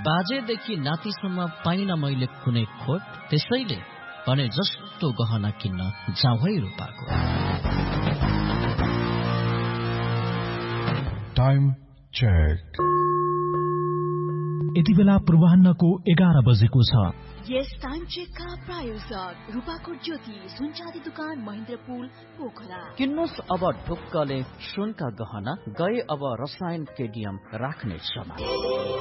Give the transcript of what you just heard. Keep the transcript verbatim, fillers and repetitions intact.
बाजेदेखि नातिसम्म पाइन मैले कुनै खोट, त्यसैले भने जस्तो गहना किन्न जाउँ है रूपाको। Time check. यति बेला पूर्वाह्नको एघार बजेको छ। यस टाइम चेकका प्रायोजक रूपाकोट ज्योति सुनचाँदी दुकान महेन्द्रपुल पोखरा। किन्नुस् अब ढुक्कले सुनका गहना, गए अब रसायन केडियम राख्ने समय।